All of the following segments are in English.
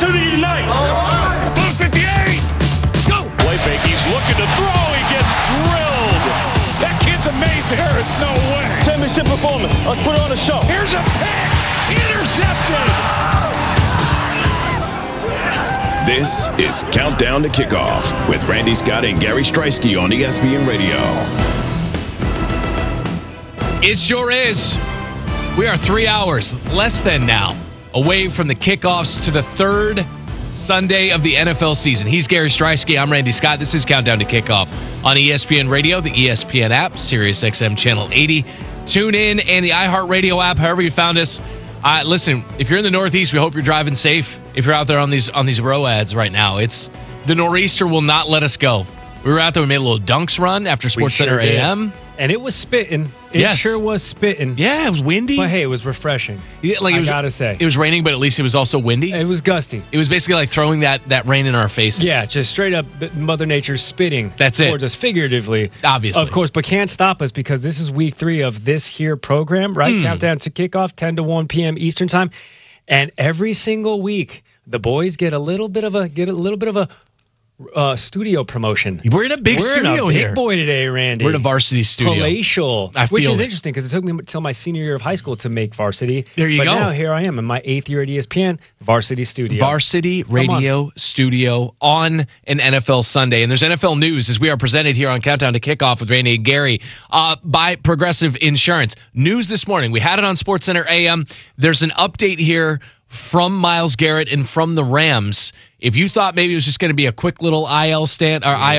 opportunity tonight. Blue 58. Go. Play fake. He's looking to throw. He gets drilled. That kid's amazing. There is no way. Championship performance. Let's put on a show. Here's a pick. Intercepted. This is Countdown to Kickoff with Randy Scott and Gary Striewski on ESPN Radio. It sure is. We are 3 hours, less than now, away from the kickoffs to the third Sunday of the NFL season. He's Gary Striewski. I'm Randy Scott. This is Countdown to Kickoff on ESPN Radio, the ESPN app, Sirius XM Channel 80. Tune in and the iHeartRadio app, however you found us. Listen, if you're in the Northeast, we hope you're driving safe. If you're out there on these roads right now, the nor'easter will not let us go. We were out there. We made a little dunks run after SportsCenter AM. And it was spitting. It sure was spitting. Yeah, it was windy. But hey, it was refreshing. Yeah, I gotta say. It was raining, but at least it was also windy. It was gusty. It was basically like throwing that rain in our faces. Yeah, just straight up Mother Nature spitting. That's it. Or just figuratively. Obviously. Of course, but can't stop us because this is week 3 of this here program, right? Countdown to Kickoff, 10 to 1 p.m. Eastern Time. And every single week, the boys get a little bit of a studio promotion. We're in a big studio here. Big boy today, Randy. We're in a varsity studio. Palatial. Which is interesting because it took me until my senior year of high school to make varsity. There you go. But now here I am in my 8th year at ESPN, varsity studio. Varsity radio studio on an NFL Sunday. And there's NFL news as we are presented here on Countdown to Kickoff with Randy and Gary by Progressive Insurance. News this morning. We had it on SportsCenter AM. There's an update here from Myles Garrett and from the Rams. If you thought maybe it was just going to be a quick little IR stint,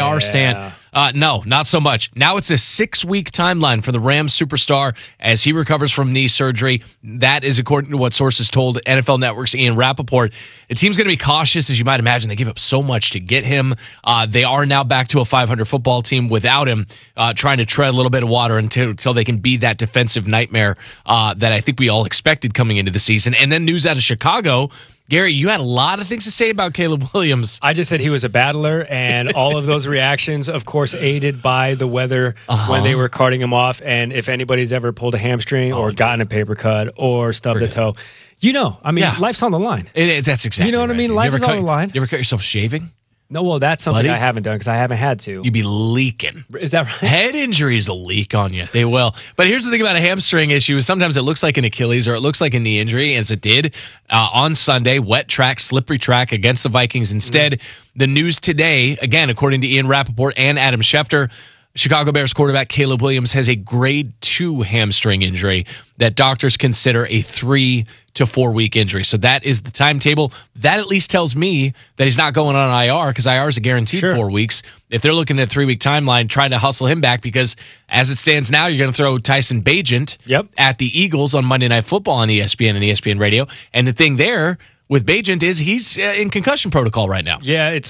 no, not so much. Now it's a 6-week timeline for the Rams superstar as he recovers from knee surgery. That is according to what sources told NFL Network's Ian Rappaport. The team's going to be cautious, as you might imagine. They gave up so much to get him. They are now back to a 500 football team without him, trying to tread a little bit of water until they can be that defensive nightmare that I think we all expected coming into the season. And then news out of Chicago. Gary, you had a lot of things to say about Caleb Williams. I just said he was a battler, and all of those reactions, of course, aided by the weather when they were carting him off. And if anybody's ever pulled a hamstring or gotten a paper cut or stubbed a toe, life's on the line. That's exactly. You know what I mean? Life is on the line. You ever cut yourself shaving? No, well, that's something I haven't done because I haven't had to. You'd be leaking. Is that right? Head injuries will leak on you. They will. But here's the thing about a hamstring issue is sometimes it looks like an Achilles or it looks like a knee injury, as it did on Sunday. Wet track, slippery track against the Vikings. Instead, the news today, again, according to Ian Rappaport and Adam Schefter, Chicago Bears quarterback Caleb Williams has a grade 2 hamstring injury that doctors consider a 3 to 4 week injury. So that is the timetable. That at least tells me that he's not going on IR because IR is a guaranteed 4 weeks. If they're looking at a 3-week timeline, try to hustle him back because as it stands now, you're going to throw Tyson Bagent at the Eagles on Monday Night Football on ESPN and ESPN Radio. And the thing there with Bagent is he's in concussion protocol right now. Yeah, it's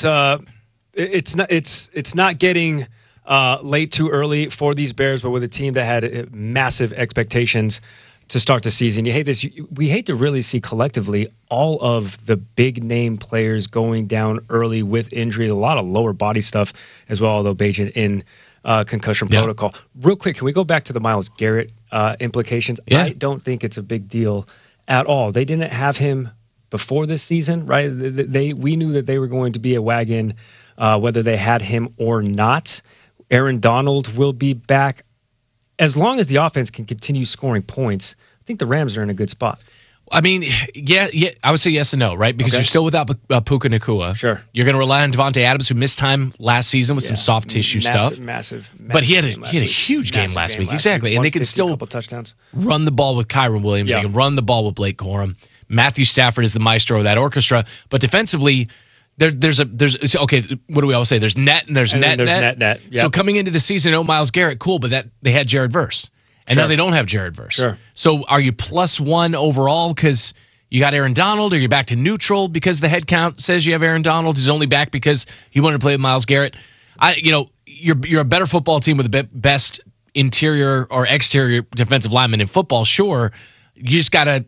not getting late too early for these Bears, but with a team that had massive expectations to start the season. You hate this. We hate to really see collectively all of the big name players going down early with injury. A lot of lower body stuff as well, although Bagent in concussion protocol. Real quick, can we go back to the Myles Garrett implications? Yeah. I don't think it's a big deal at all. They didn't have him before this season, right? We knew that they were going to be a wagon whether they had him or not. Aaron Donald will be back. As long as the offense can continue scoring points, I think the Rams are in a good spot. I mean, yeah, I would say yes and no, right? Because you're still without Puka Nacua. Sure. You're going to rely on Devontae Adams, who missed time last season with some soft tissue stuff. Massive. But he had a huge game last week. Exactly. And they can still couple touchdowns. Run the ball with Kyron Williams. They can run the ball with Blake Corum. Matthew Stafford is the maestro of that orchestra. But defensively, there's okay, what do we always say? There's net and there's net. Yep. So coming into the season, Myles Garrett, cool, but that they had Jared Verse. And now they don't have Jared Verse. Sure. So are you +1 overall because you got Aaron Donald, or you're back to neutral because the head count says you have Aaron Donald, who's only back because he wanted to play with Myles Garrett? You're a better football team with the best interior or exterior defensive lineman in football, sure. You just got to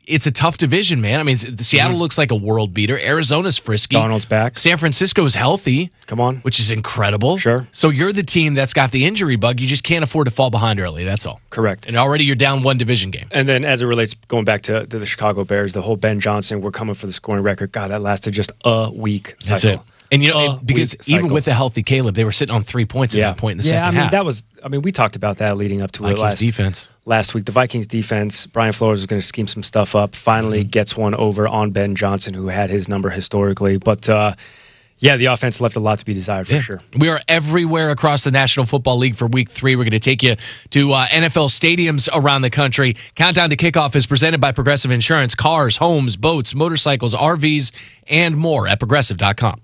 it's a tough division, man. I mean, Seattle looks like a world beater. Arizona's frisky. Darnold's back. San Francisco's healthy. Come on. Which is incredible. Sure. So you're the team that's got the injury bug. You just can't afford to fall behind early. That's all. Correct. And already you're down one division game. And then as it relates, going back to the Chicago Bears, the whole Ben Johnson, we're coming for the scoring record. God, that lasted just a week. That's it. And because even with the healthy Caleb, they were sitting on 3 points at that point in the second half. We talked about that leading up to Vikings defense. Last week. The Vikings defense, Brian Flores was going to scheme some stuff up, finally gets one over on Ben Johnson, who had his number historically. But the offense left a lot to be desired for sure. We are everywhere across the National Football League for Week 3. We're going to take you to NFL stadiums around the country. Countdown to Kickoff is presented by Progressive Insurance. Cars, homes, boats, motorcycles, RVs, and more at Progressive.com.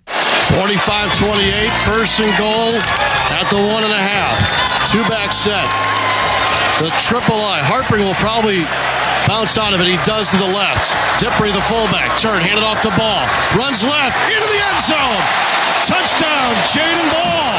45-28, first and goal at the 1.5. Two-back set. The triple I. Harpring will probably bounce out of it. He does to the left. Dippery, the fullback. Turn, handed off to Ball. Runs left, into the end zone. Touchdown, Jaden Ball.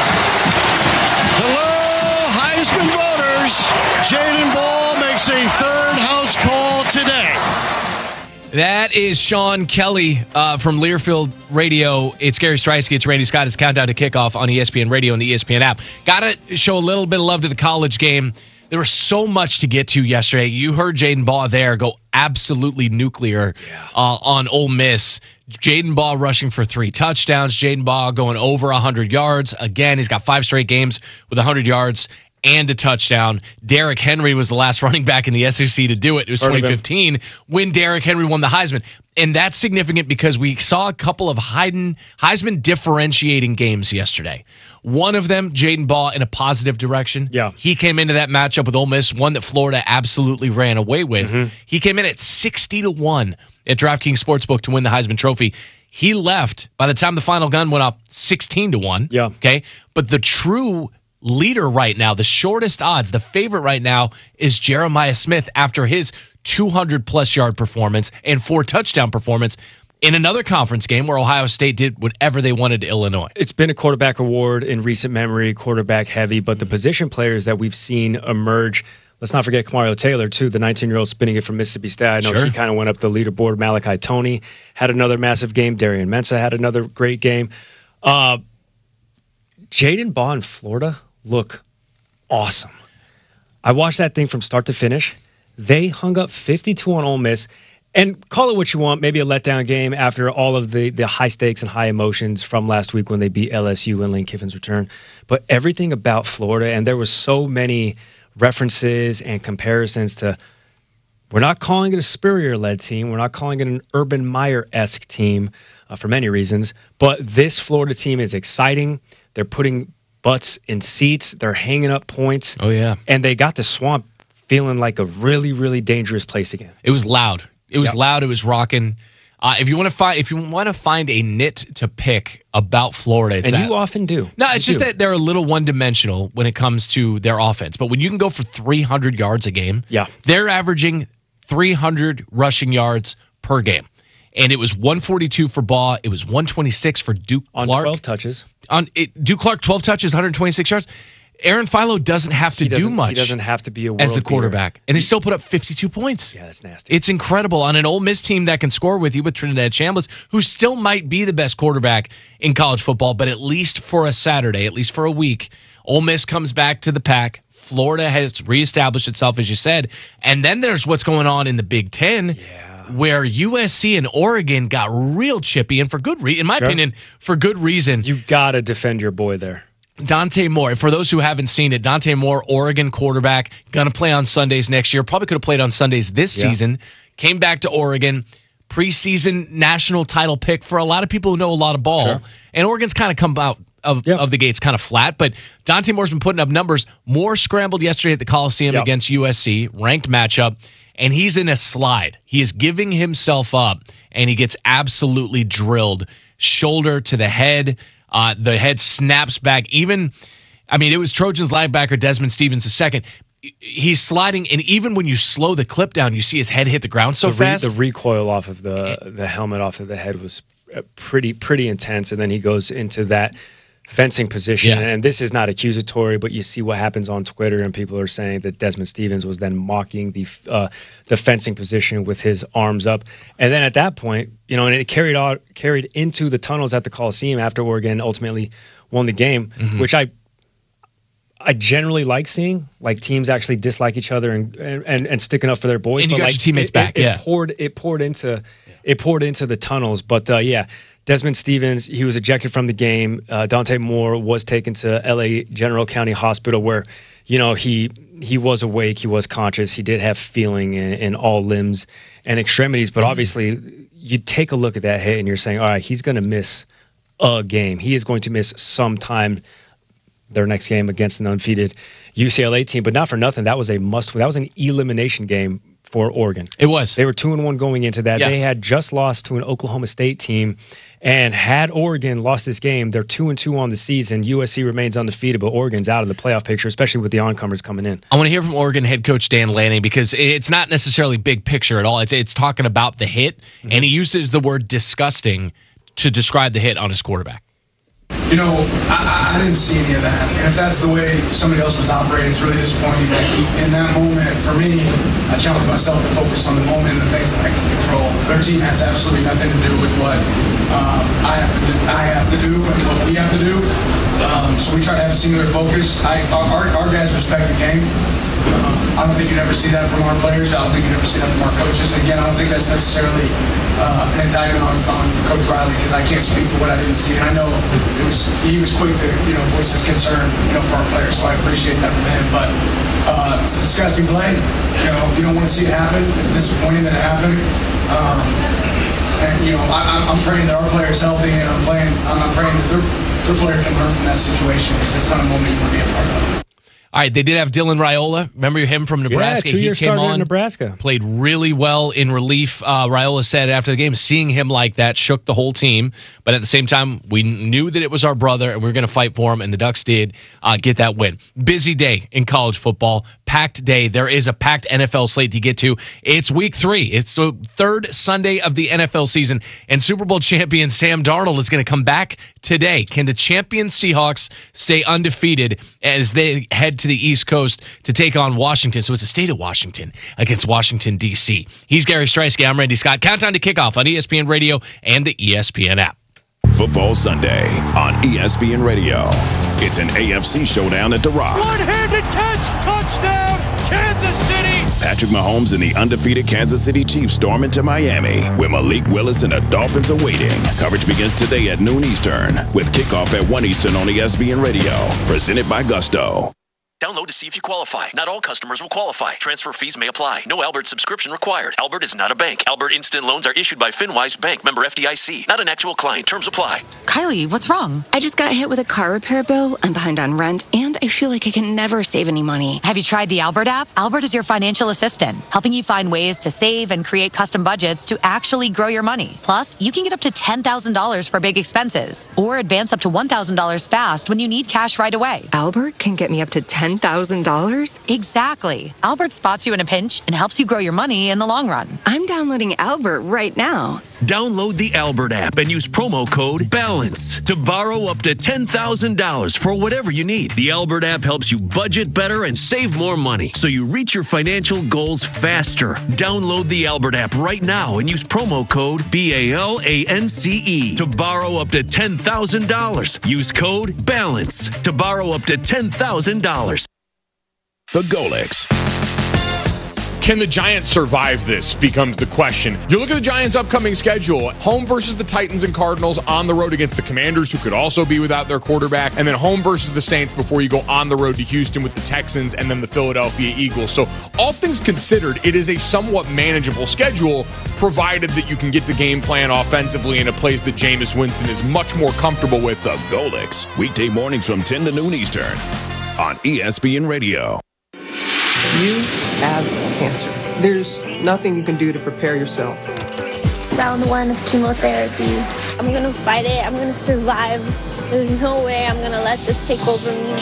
Hello, Heisman voters. Jaden Ball makes a third house call today. That is Sean Kelly from Learfield Radio. It's Gary Striewski. It's Randy Scott. It's Countdown to Kickoff on ESPN Radio and the ESPN app. Got to show a little bit of love to the college game. There was so much to get to yesterday. You heard Jaden Ball there go absolutely nuclear on Ole Miss. Jaden Ball rushing for 3 touchdowns. Jaden Ball going over 100 yards. Again, he's got 5 straight games with 100 yards and a touchdown. Derrick Henry was the last running back in the SEC to do it. It was 2015 when Derrick Henry won the Heisman. And that's significant because we saw a couple of Heisman differentiating games yesterday. One of them, Jaden Ball, in a positive direction. Yeah. He came into that matchup with Ole Miss, one that Florida absolutely ran away with. He came in at 60-1 at DraftKings Sportsbook to win the Heisman Trophy. He left by the time the final gun went off 16-1. Yeah. Okay. But the true leader right now, the shortest odds, the favorite right now is Jeremiah Smith after his 200-plus yard performance and 4 touchdown performance in another conference game where Ohio State did whatever they wanted to Illinois. It's been a quarterback award in recent memory, quarterback heavy, but the position players that we've seen emerge, let's not forget Kamario Taylor, too, the 19-year-old spinning it from Mississippi State. I know he kind of went up the leaderboard. Malachi Toney had another massive game. Darian Mensah had another great game. Jaden Ball in Florida look awesome. I watched that thing from start to finish. They hung up 52 on Ole Miss. And call it what you want, maybe a letdown game after all of the high stakes and high emotions from last week when they beat LSU in Lane Kiffin's return. But everything about Florida, and there was so many references and comparisons to, we're not calling it a Spurrier-led team. We're not calling it an Urban Meyer-esque team for many reasons. But this Florida team is exciting. They're putting butts in seats. They're hanging up points. Oh, yeah. And they got the Swamp feeling like a really, really dangerous place again. It was loud. It was loud. It was rocking. If you want to find a nit to pick about Florida, it's you often do. No, it's just that they're a little one-dimensional when it comes to their offense. But when you can go for 300 yards a game, they're averaging 300 rushing yards per game. And it was 142 for Ball. It was 126 for Duke Clark. On 12 touches. Duke Clark, 12 touches, 126 yards. Aaron Philo doesn't have to do much. He doesn't have to be a world as the quarterback. beater. And they still put up 52 points. Yeah, that's nasty. It's incredible on an Ole Miss team that can score with you with Trinidad Chambliss, who still might be the best quarterback in college football, but at least for a Saturday, at least for a week, Ole Miss comes back to the pack. Florida has reestablished itself, as you said. And then there's what's going on in the Big Ten. Where USC and Oregon got real chippy, and for good reason, in my opinion, for good reason. You got to defend your boy there. Dante Moore, for those who haven't seen it, Dante Moore, Oregon quarterback, going to play on Sundays next year. Probably could have played on Sundays this season. Came back to Oregon. Preseason national title pick for a lot of people who know a lot of ball. And Oregon's kind of come out of the gates kind of flat. But Dante Moore's been putting up numbers. Moore scrambled yesterday at the Coliseum against USC. Ranked matchup. And he's in a slide. He is giving himself up, and he gets absolutely drilled. Shoulder to the head. The head snaps back. It was Trojans linebacker Desmond Stevens II. He's sliding, and even when you slow the clip down, you see his head hit the ground so fast. The recoil off of the helmet off of the head was pretty intense, and then he goes into that fencing position. Yeah. And this is not accusatory, but you see what happens on Twitter, and people are saying that Desmond Stevens was then mocking the fencing position with his arms up. And then at that point, and it carried into the tunnels at the Coliseum after Oregon ultimately won the game, which I generally like seeing, like teams actually dislike each other and sticking up for their boys. And you got your teammates back. It poured into the tunnels. But Desmond Stevens, he was ejected from the game. Dante Moore was taken to LA General County Hospital, where he was awake, he was conscious, he did have feeling in all limbs and extremities. But obviously, you take a look at that hit and you're saying, all right, he's going to miss a game. He is going to miss some time. Their next game against an undefeated UCLA team, but not for nothing. That was a must-win. That was an elimination game for Oregon. It was. They were 2-1 going into that. Yeah. They had just lost to an Oklahoma State team, and had Oregon lost this game, they're 2-2 on the season. USC remains undefeated, but Oregon's out of the playoff picture, especially with the oncomers coming in. I want to hear from Oregon head coach Dan Lanning, because it's not necessarily big picture at all. It's talking about the hit, and he uses the word disgusting to describe the hit on his quarterback. I didn't see any of that. And if that's the way somebody else was operating, it's really disappointing. Like, in that moment, for me, I challenged myself to focus on the moment and the things that I can control. Their team has absolutely nothing to do with what I have to do and what we have to do. So we try to have a singular focus. Our guys respect the game. I don't think you'd ever see that from our players. I don't think you'd ever see that from our coaches. And again, I don't think that's necessarily an indictment on Coach Riley, because I can't speak to what I didn't see. And I know he was quick to voice his concern for our players, so I appreciate that from him. But it's a disgusting play. You don't want to see it happen. It's disappointing that it happened. And I'm praying that our player's healthy, and I'm praying that their player can learn from that situation, because it's not a moment you want to be a part of. All right, they did have Dylan Raiola. Remember him from Nebraska? Yeah, 2-year starter in Nebraska. Played really well in relief. Raiola said after the game, seeing him like that shook the whole team. But at the same time, we knew that it was our brother, and we were going to fight for him, and the Ducks did get that win. Busy day in college football. Packed day. There is a packed NFL slate to get to. It's week 3. It's the third Sunday of the NFL season, and Super Bowl champion Sam Darnold is going to come back today. Can the champion Seahawks stay undefeated as they head to the East Coast to take on Washington? So it's the state of Washington against Washington, D.C. He's Gary Streisky. I'm Randy Scott. Countdown to kickoff on ESPN Radio and the ESPN app. Football Sunday on ESPN Radio. It's an AFC showdown at The Rock. One-handed catch, touchdown, Kansas City. Patrick Mahomes and the undefeated Kansas City Chiefs storm into Miami, where Malik Willis and the Dolphins are waiting. Coverage begins today at noon Eastern, with kickoff at 1 Eastern on ESPN Radio. Presented by Gusto. Download to see if you qualify. Not all customers will qualify. Transfer fees may apply. No Albert subscription required. Albert is not a bank. Albert Instant Loans are issued by FinWise Bank, member FDIC. Not an actual client. Terms apply. Kylie, what's wrong? I just got hit with a car repair bill. I'm behind on rent, and I feel like I can never save any money. Have you tried the Albert app? Albert is your financial assistant, helping you find ways to save and create custom budgets to actually grow your money. Plus, you can get up to $10,000 for big expenses, or advance up to $1,000 fast when you need cash right away. Albert can get me up to $10,000? Exactly. Albert spots you in a pinch and helps you grow your money in the long run. I'm downloading Albert right now. Download the Albert app and use promo code BALANCE to borrow up to $10,000 for whatever you need. The Albert app helps you budget better and save more money, so you reach your financial goals faster. Download the Albert app right now and use promo code BALANCE to borrow up to $10,000. Use code BALANCE to borrow up to $10,000. The Golix. Can the Giants survive this becomes the question. You look at the Giants' upcoming schedule, home versus the Titans and Cardinals, on the road against the Commanders, who could also be without their quarterback, and then home versus the Saints before you go on the road to Houston with the Texans and then the Philadelphia Eagles. So all things considered, it is a somewhat manageable schedule, provided that you can get the game plan offensively in a place that Jameis Winston is much more comfortable with. The Golix, weekday mornings from 10 to noon Eastern on ESPN Radio. You have cancer. There's nothing you can do to prepare yourself. Round 1 of chemotherapy. I'm going to fight it. I'm going to survive. There's no way I'm going to let this take over me.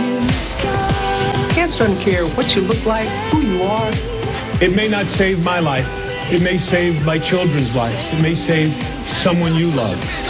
Cancer doesn't care what you look like, who you are. It may not save my life. It may save my children's life. It may save someone you love.